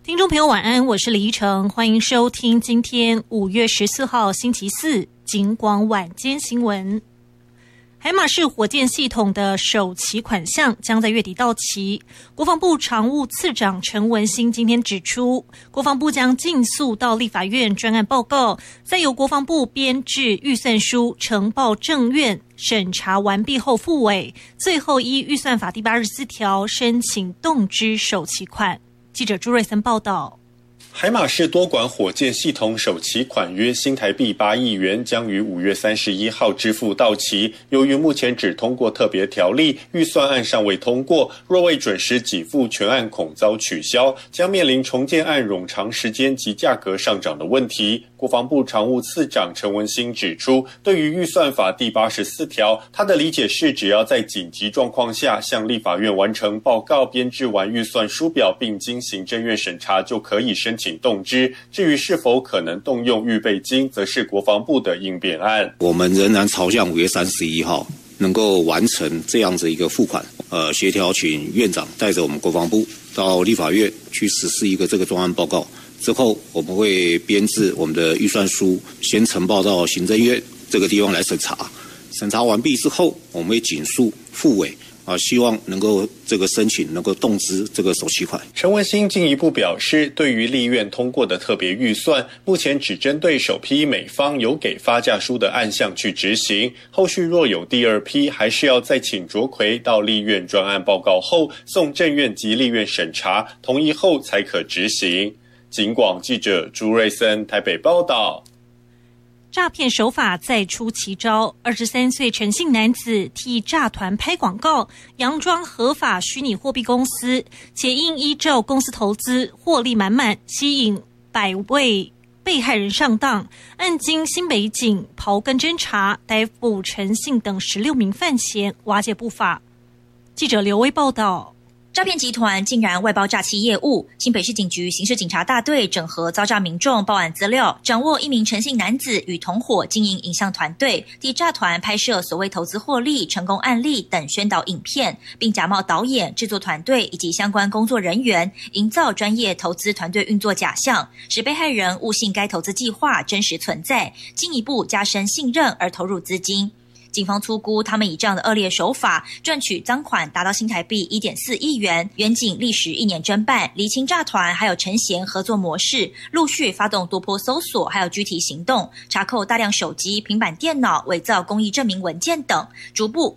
听众朋友晚安，我是李依晨，欢迎收听今天5月14号星期四警广晚间新闻。海马式火箭系统的首期款项将在月底到期。国防部常务次长陈文兴今天指出，国防部将尽速到立法院专案报告，再由国防部编制预算书呈报政院审查完毕后复委，最后依预算法第84条申请动支首期款。记者朱瑞森报道。 海马式多管火箭系统首期款约新台币8亿元，将于5月31号支付到期。由于目前只通过特别条例，预算案尚未通过，若未准时给付，全案恐遭取消，将面临重建案冗长时间及价格上涨的问题。国防部常务次长陈文兴指出，对于预算法第84条，他的理解是只要在紧急状况下向立法院完成报告，编制完预算书表，并经行政院审查，就可以申请动支。至于是否可能动用预备金，则是国防部的应变案。 我们仍然朝向5月31号能够完成这样子一个付款，协调请院长带着我们国防部到立法院去实施一个这个专案报告。之后我们会编制我们的预算书，先呈报到行政院这个地方来审查。审查完毕之后，我们会紧速复委。希望能够这个申请能够动支这个首期款。 陈文兴进一步表示，对于立院通过的特别预算，目前只针对首批美方有给发价书的案项去执行，后续若有第二批，还是要再请卓奎到立院专案报告后，送政院及立院审查，同意后才可执行。警广记者朱瑞森台北报道。 诈骗手法再出奇招，23岁陈姓男子替诈团拍广告，佯装合法虚拟货币公司，且应依照公司投资获利满满，吸引100位被害人上当。案经新北警刨根侦查，逮捕陈姓等16名犯嫌，瓦解不法。记者刘威报道。 诈骗集团竟然外包诈欺业务，新北市警局刑事警察大队整合遭诈民众报案资料，掌握一名陈姓男子与同伙经营影像团队，替诈团拍摄所谓投资获利、成功案例等宣导影片，并假冒导演、制作团队以及相关工作人员，营造专业投资团队运作假象，使被害人误信该投资计划真实存在，进一步加深信任而投入资金。警方粗估，他们以这样的恶劣手法赚取赃款达到新台币1.4亿元。远警历时1年侦办，厘清诈团还有陈嫌合作模式，陆续发动多波搜索，还有具体行动，查扣大量手机、平板电脑、伪造公益证明文件等，逐步